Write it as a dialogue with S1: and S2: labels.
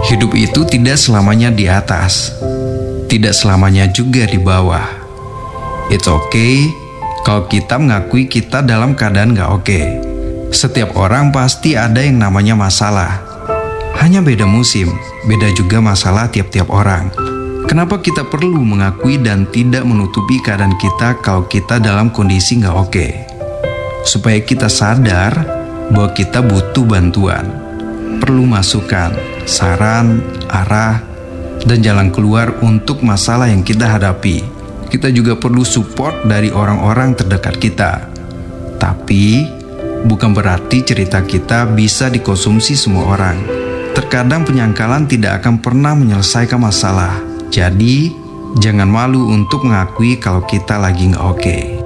S1: Hidup itu tidak selamanya di atas, tidak selamanya juga di bawah. It's okay kalau kita mengakui kita dalam keadaan gak oke. Setiap orang pasti ada yang namanya masalah. Hanya beda musim, beda juga masalah tiap-tiap orang. Kenapa kita perlu mengakui dan tidak menutupi keadaan kita kalau kita dalam kondisi gak oke? Supaya kita sadar bahwa kita butuh bantuan, perlu masukan, saran, arah, dan jalan keluar untuk masalah yang kita hadapi. Kita juga perlu support dari orang-orang terdekat kita. Tapi, bukan berarti cerita kita bisa dikonsumsi semua orang. Terkadang penyangkalan tidak akan pernah menyelesaikan masalah. Jadi, jangan malu untuk mengakui kalau kita lagi nggak oke.